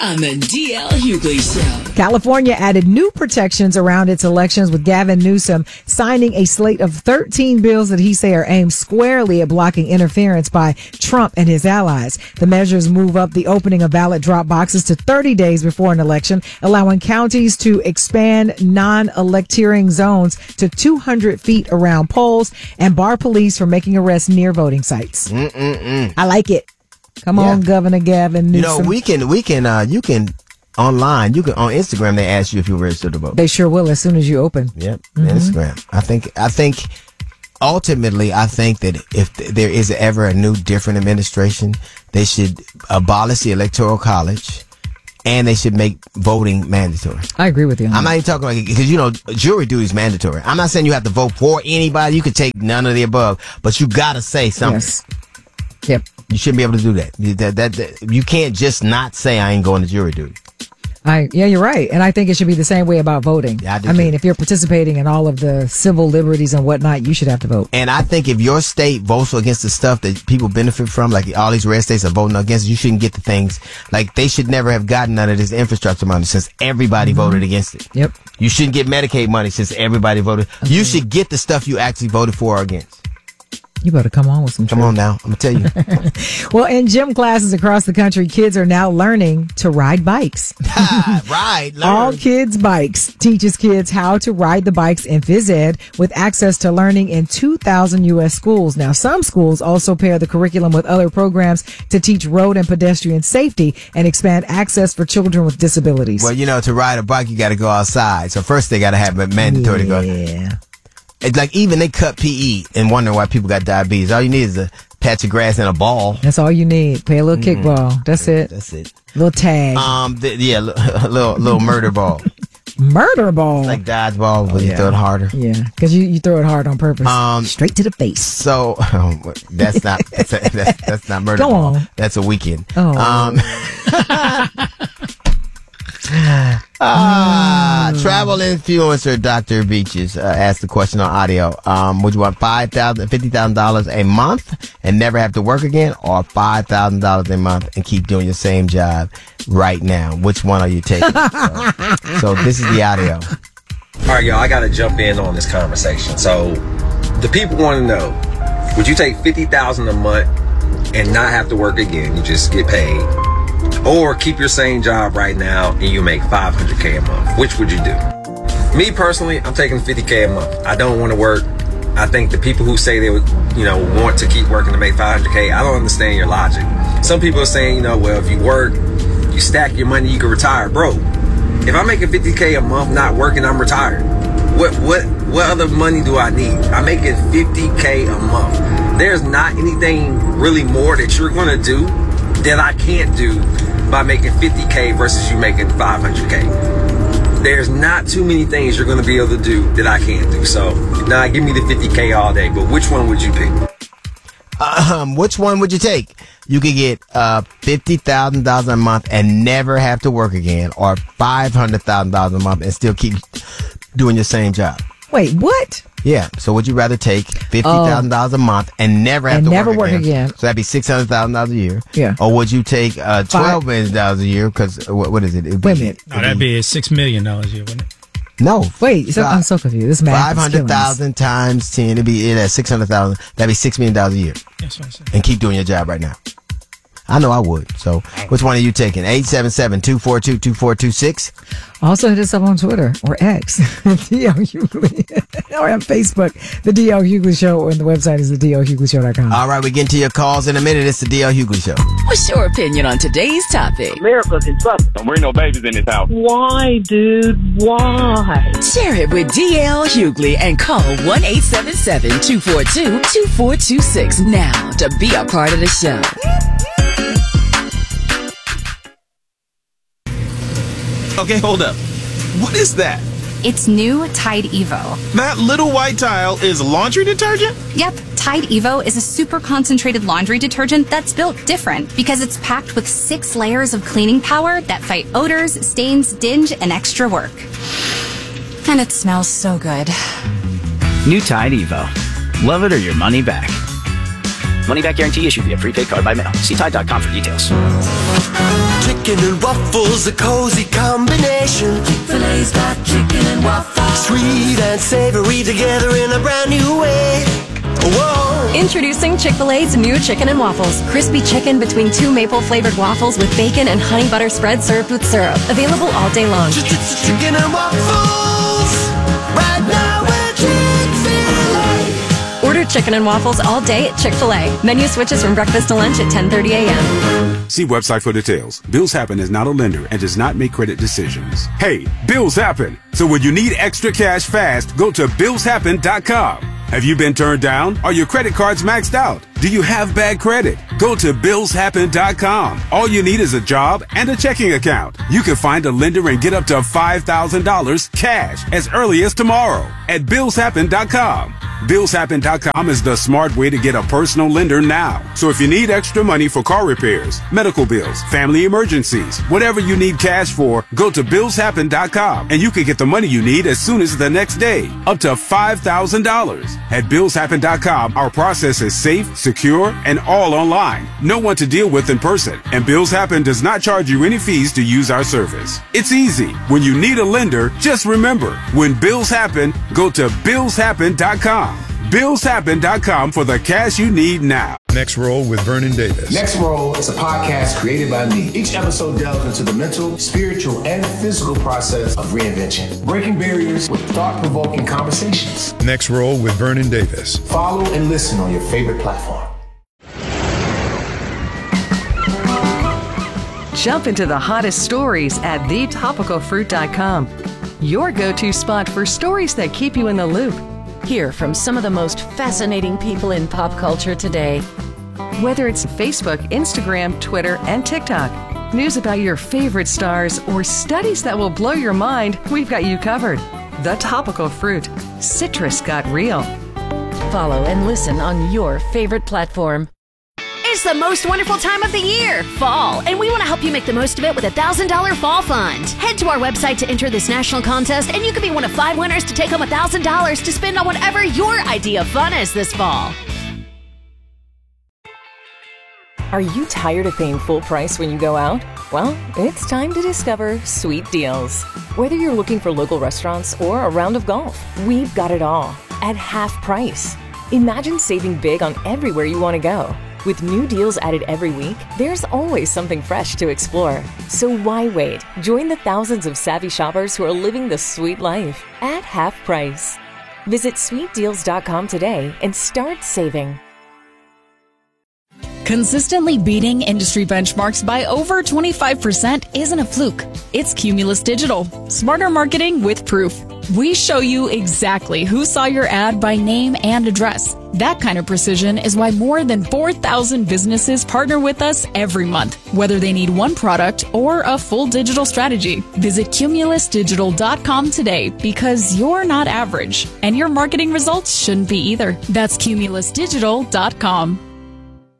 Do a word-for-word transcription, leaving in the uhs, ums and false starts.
on the D L Hughley Show. California added new protections around its elections with Gavin Newsom signing a slate of thirteen bills that he say are aimed squarely at blocking interference by Trump and his allies. The measures move up the opening of ballot drop boxes to thirty days before an election, allowing counties to expand non-electioneering zones to two hundred feet around polls and bar police from making arrests near voting sites. Mm-mm-mm. I like it. Come Yeah. on, Governor Gavin Newsom. You know, we can, we can, uh, you can, online, you can, on Instagram, they ask you if you're registered to vote. They sure will as soon as you open. Yep, mm-hmm. Instagram. I think, I think, ultimately, I think that if there is ever a new, different administration, they should abolish the Electoral College. And they should make voting mandatory. I agree with you. I'm not even talking like, because, you know, jury duty is mandatory. I'm not saying you have to vote for anybody. You could take none of the above, but you got to say something. Yes. Yep. You shouldn't be able to do that. That, that, that. You can't just not say I ain't going to jury duty. I, yeah, you're right. And I think it should be the same way about voting. Yeah, I do I mean, too. if you're participating in all of the civil liberties and whatnot, you should have to vote. And I think if your state votes against the stuff that people benefit from, like all these red states are voting against, you shouldn't get the things. Like, they should never have gotten none of this infrastructure money since everybody mm-hmm. voted against it. Yep. You shouldn't get Medicaid money since everybody voted. Okay. You should get the stuff you actually voted for or against. You better come on with some Come truth. on now. I'm going to tell you. Well, in gym classes across the country, kids are now learning to ride bikes. Ride, learn. All Kids Bikes teaches kids how to ride the bikes in phys ed with access to learning in two thousand U S schools. Now, some schools also pair the curriculum with other programs to teach road and pedestrian safety and expand access for children with disabilities. Well, you know, to ride a bike, you got to go outside. So first they got to have it mandatory yeah. to go. Yeah. It's like even they cut P E and wonder why people got diabetes. All you need is a patch of grass and a ball. That's all you need. Play a little Mm-hmm. kickball. That's it. That's it. Little tag. Um, th- yeah, a little little murder ball. Murder ball. Like dodgeball, but Oh, you yeah. throw it harder. Yeah, because you, you throw it hard on purpose. Um, Straight to the face. So that's not that's, that's, that's not murder Go ball. on. That's a weekend. Oh. Um, Ah, travel influencer Doctor Beaches uh, asked the question on audio. Um, would you want five thousand dollars, fifty thousand dollars a month and never have to work again, or five thousand dollars a month and keep doing your same job right now? Which one are you taking? so, so this is the audio. All right, y'all, I got to jump in on this conversation. So the people want to know, would you take fifty thousand dollars a month and not have to work again? You just get paid. Or keep your same job right now and you make five hundred K a month. Which would you do? Me personally, I'm taking fifty K a month. I don't want to work. I think the people who say they would, you know, want to keep working to make five hundred K, I don't understand your logic. Some people are saying, you know, well, if you work, you stack your money, you can retire. Bro, if I'm making fifty K a month not working, I'm retired. What what what other money do I need? I'm making fifty K a month. There's not anything really more that you're going to do that I can't do by making fifty K versus you making five hundred K. There's not too many things you're going to be able to do that I can't do. So, nah, give me the fifty K all day. But which one would you pick? Um, which one would you take? You could get uh fifty thousand dollars a month and never have to work again, or five hundred thousand dollars a month and still keep doing your same job. Wait, what? Yeah. So would you rather take fifty thousand dollars a month and never have And to never work, work again? again. So that'd be six hundred thousand dollars a year. Yeah. Or would you take uh twelve million dollars a year? Because what, what is it? It'd Wait a be- minute. No, that'd be six million dollars a year, wouldn't it? No. Wait, so, I'm so confused. This math Five is hundred killing us. thousand times ten. It'd be it at six hundred thousand. That'd be six million dollars a year. That's what I said. And keep doing your job right now. I know I would. So, which one are you taking? eight seven seven, two four two, two four two six. Also hit us up on Twitter or X, D L Hughley, or on Facebook, The D L Hughley Show, and the website is the D L Hughley Show dot com. All right, we get into your calls in a minute. It's the D L Hughley Show. What's your opinion on today's topic? America's in trouble. Don't bring no babies in this house. Why, dude? Why? Share it with D L Hughley and call one eight seven seven, two four two, two four two six now to be a part of the show. Okay, hold up. What is that? It's new Tide Evo. That little white tile is laundry detergent? Yep, Tide Evo is a super concentrated laundry detergent that's built different because it's packed with six layers of cleaning power that fight odors, stains, dinge, and extra work. And it smells so good. New Tide Evo. Love it or your money back. Money back guarantee issued via prepaid card by mail. See Tide dot com for details. Chicken and waffles, a cozy combination. Chick-fil-A's got chicken and waffles. Sweet and savory together in a brand new way. Whoa. Introducing Chick-fil-A's new chicken and waffles. Crispy chicken between two maple-flavored waffles with bacon and honey butter spread served with syrup. Available all day long. Chicken and waffles. Right now at Chick-fil-A. Order chicken and waffles all day at Chick-fil-A. Menu switches from breakfast to lunch at ten thirty a.m. See website for details. Bills Happen is not a lender and does not make credit decisions. Hey, bills happen. So when you need extra cash fast, go to bills happen dot com. Have you been turned down? Are your credit cards maxed out? Do you have bad credit? Go to bills happen dot com. All you need is a job and a checking account. You can find a lender and get up to five thousand dollars cash as early as tomorrow at bills happen dot com. bills happen dot com is the smart way to get a personal lender now. So if you need extra money for car repairs, medical bills, family emergencies, whatever you need cash for, go to bills happen dot com and you can get the money you need as soon as the next day, up to five thousand dollars. At bills happen dot com, our process is safe, secure, and all online. No one to deal with in person. And Bills Happen does not charge you any fees to use our service. It's easy. When you need a lender, just remember, when bills happen, go to bills happen dot com. bills happen dot com for the cash you need now. Next Roll with Vernon Davis. Next Roll is a podcast created by me. Each episode delves into the mental, spiritual, and physical process of reinvention, breaking barriers with thought-provoking conversations. Next Roll with Vernon Davis. Follow and listen on your favorite platform. Jump into the hottest stories at the topical fruit dot com. Your go-to spot for stories that keep you in the loop. Hear from some of the most fascinating people in pop culture today. Whether it's Facebook, Instagram, Twitter, and TikTok, news about your favorite stars, or studies that will blow your mind, we've got you covered. The Topical Fruit. Citrus got real. Follow and listen on your favorite platform. It's the most wonderful time of the year, fall, and we want to help you make the most of it with a one thousand dollars Fall Fund. Head to our website to enter this national contest, and you could be one of five winners to take home one thousand dollars to spend on whatever your idea of fun is this fall. Are you tired of paying full price when you go out? Well, it's time to discover Sweet Deals. Whether you're looking for local restaurants or a round of golf, we've got it all at half price. Imagine saving big on everywhere you want to go. With new deals added every week, there's always something fresh to explore. So why wait? Join the thousands of savvy shoppers who are living the sweet life at half price. Visit sweet deals dot com today and start saving. Consistently beating industry benchmarks by over twenty-five percent isn't a fluke. It's Cumulus Digital. Smarter marketing with proof. We show you exactly who saw your ad by name and address. That kind of precision is why more than four thousand businesses partner with us every month, whether they need one product or a full digital strategy. Visit cumulus digital dot com today because you're not average, and your marketing results shouldn't be either. That's cumulus digital dot com.